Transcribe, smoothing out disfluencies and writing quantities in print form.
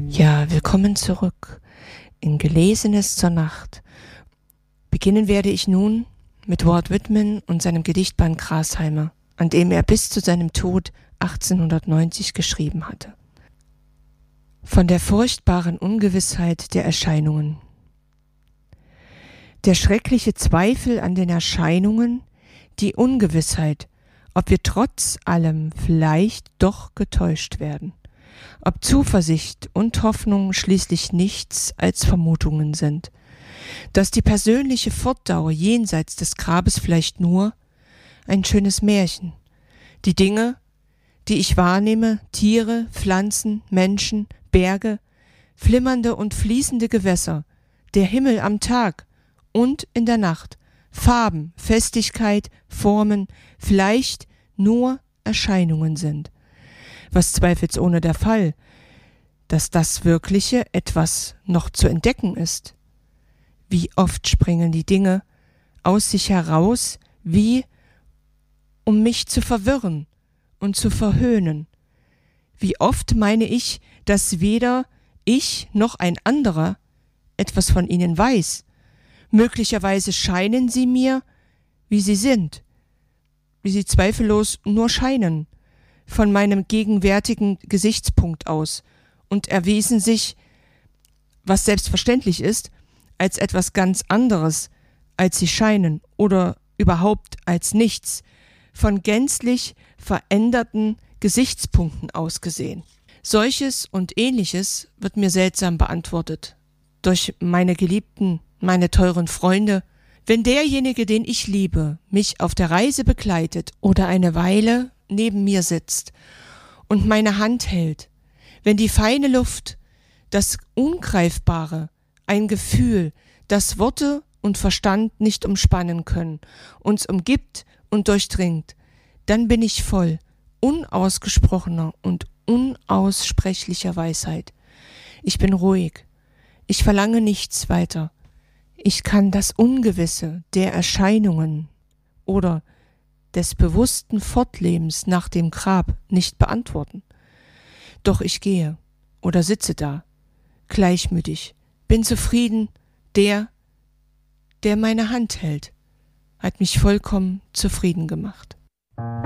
Ja, willkommen zurück in Gelesenes zur Nacht. Beginnen werde ich nun mit Walt Whitman und seinem Gedichtband Grasheimer, an dem er bis zu seinem Tod 1890 geschrieben hatte. Von der furchtbaren Ungewissheit der Erscheinungen. Der schreckliche Zweifel an den Erscheinungen, die Ungewissheit, ob wir trotz allem vielleicht doch getäuscht werden, ob Zuversicht und Hoffnung schließlich nichts als Vermutungen sind, dass die persönliche Fortdauer jenseits des Grabes vielleicht nur ein schönes Märchen, die Dinge, die ich wahrnehme, Tiere, Pflanzen, Menschen, Berge, flimmernde und fließende Gewässer, der Himmel am Tag und in der Nacht, Farben, Festigkeit, Formen, vielleicht nur Erscheinungen sind. Was zweifelsohne der Fall, dass das Wirkliche etwas noch zu entdecken ist. Wie oft springen die Dinge aus sich heraus, wie um mich zu verwirren und zu verhöhnen. Wie oft meine ich, dass weder ich noch ein anderer etwas von ihnen weiß. Möglicherweise scheinen sie mir, wie sie sind, wie sie zweifellos nur scheinen, von meinem gegenwärtigen Gesichtspunkt aus und erwiesen sich, was selbstverständlich ist, als etwas ganz anderes, als sie scheinen oder überhaupt als nichts, von gänzlich veränderten Gesichtspunkten aus gesehen. Solches und Ähnliches wird mir seltsam beantwortet, durch meine Geliebten, meine teuren Freunde. Wenn derjenige, den ich liebe, mich auf der Reise begleitet oder eine Weile neben mir sitzt und meine Hand hält, wenn die feine Luft, das Ungreifbare, ein Gefühl, das Worte und Verstand nicht umspannen können, uns umgibt und durchdringt, dann bin ich voll unausgesprochener und unaussprechlicher Weisheit. Ich bin ruhig, ich verlange nichts weiter. Ich kann das Ungewisse der Erscheinungen oder des bewussten Fortlebens nach dem Grab nicht beantworten. Doch ich gehe oder sitze da, gleichmütig, bin zufrieden, der meine Hand hält, hat mich vollkommen zufrieden gemacht.